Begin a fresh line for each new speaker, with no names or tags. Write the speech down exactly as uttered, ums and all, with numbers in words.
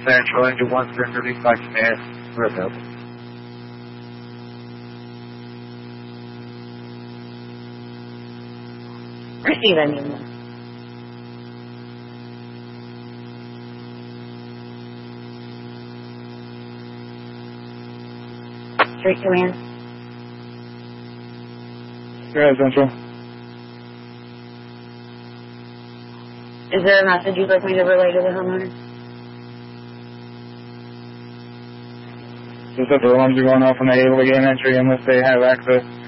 Central, engine one cylinder, dispatch Smith, Rip up.
Receive engine one. Street command.
Go ahead, Central.
Is there a message you'd like me to relay to the homeowner?
Just that the alarms are going off when they able to gain entry unless they have access